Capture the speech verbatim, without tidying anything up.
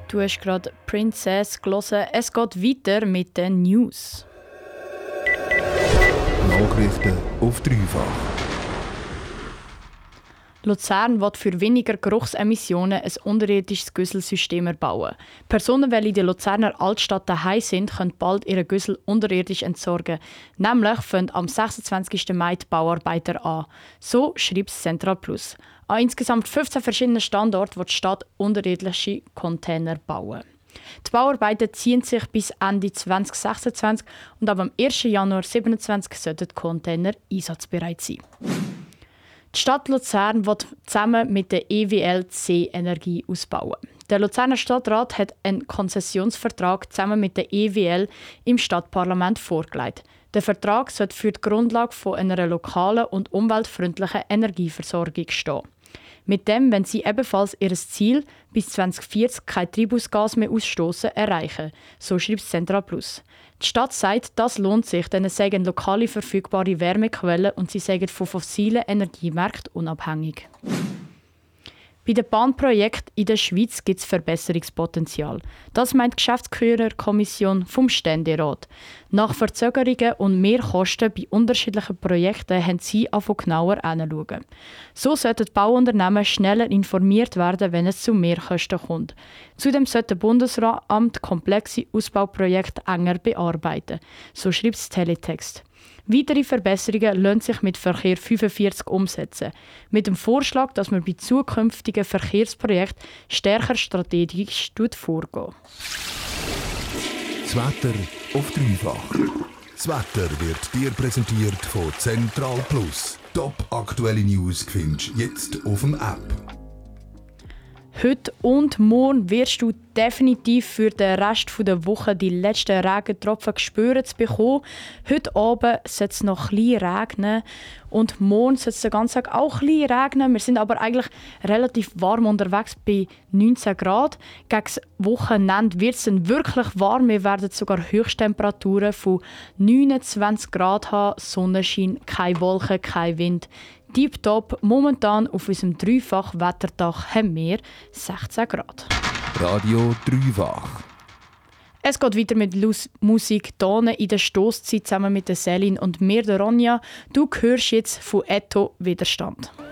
Du hast gerade Princess gelesen. Es geht weiter mit den News. Nachrichten auf dreifach. Luzern will für weniger Geruchsemissionen ein unterirdisches Güsselsystem erbauen. Personen, die in der Luzerner Altstadt daheim sind, können bald ihre Güssel unterirdisch entsorgen. Nämlich fangen am sechsundzwanzigsten Mai die Bauarbeiter an. So schreibt es Central Plus. An insgesamt fünfzehn verschiedenen Standorten wird die Stadt unterirdische Container bauen. Die Bauarbeiten ziehen sich bis Ende zwanzig sechsundzwanzig und ab dem ersten Januar zweitausendsiebenundzwanzig sollten die Container einsatzbereit sein. Die Stadt Luzern wird zusammen mit der E W L C Energie ausbauen. Der Luzerner Stadtrat hat einen Konzessionsvertrag zusammen mit der E W L im Stadtparlament vorgelegt. Der Vertrag sollte für die Grundlage von einer lokalen und umweltfreundlichen Energieversorgung stehen. Mit dem wollen sie ebenfalls ihr Ziel, bis zwanzig vierzig kein Treibhausgas mehr ausstoßen, erreichen. So schreibt Central Plus. Die Stadt sagt, das lohnt sich, denn es seien lokale verfügbare Wärmequellen und sie seien von fossilen Energiemärkten unabhängig. Bei den Bahnprojekten in der Schweiz gibt es Verbesserungspotenzial. Das meint die Geschäftsführerkommission vom Ständerat. Nach Verzögerungen und Mehrkosten bei unterschiedlichen Projekten haben sie angefangen genauer hinzuschauen. So sollten die Bauunternehmen schneller informiert werden, wenn es zu Mehrkosten kommt. Zudem sollte das Bundesrat komplexe Ausbauprojekte enger bearbeiten. So schreibt es Teletext. Weitere Verbesserungen lassen sich mit Verkehr fünfundvierzig umsetzen. Mit dem Vorschlag, dass man bei zukünftigen Verkehrsprojekten stärker strategisch vorgeht. Das Wetter auf dreifach. Das Wetter wird dir präsentiert von Central Plus. Top aktuelle News findest du jetzt auf dem App. Heute und morgen wirst du definitiv für den Rest der Woche die letzten Regentropfen spüren zu bekommen. Heute Abend soll es noch ein bisschen regnen und morgen soll es den ganzen Tag auch ein bisschen regnen. Wir sind aber eigentlich relativ warm unterwegs bei neunzehn Grad. Gegen das Wochenende wird es dann wirklich warm. Wir werden sogar Höchsttemperaturen von neunundzwanzig Grad haben. Sonnenschein, keine Wolken, kein Wind. Tipptopp, momentan auf unserem Dreifach-Wetterdach haben wir sechzehn Grad. Radio Dreifach. Es geht weiter mit Lus- Musik hier in der Stosszeit zusammen mit der Selin und mir, der Ronja. Du hörst jetzt von Etto Widerstand.